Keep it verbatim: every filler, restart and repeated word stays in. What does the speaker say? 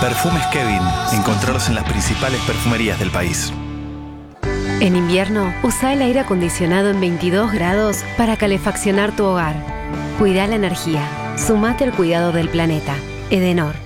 Perfumes Kevin. Encontrarlos en las principales perfumerías del país. En invierno, usa el aire acondicionado en veintidós grados para calefaccionar tu hogar. Cuida la energía. Sumate al cuidado del planeta. Edenor.